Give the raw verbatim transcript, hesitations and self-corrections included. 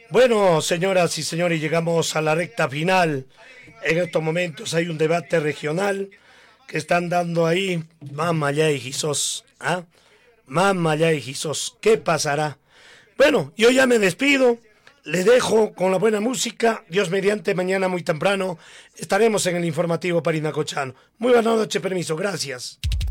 Bueno, señoras y señores, llegamos a la recta final. En estos momentos hay un debate regional que están dando ahí. Mamá ya y Jesús, ¿ah? Mamá ya y Jesús, ¿qué pasará? Bueno, yo ya me despido. Le dejo con la buena música. Dios mediante, mañana muy temprano estaremos en el informativo Parinacochano. Muy buena noche, permiso, gracias.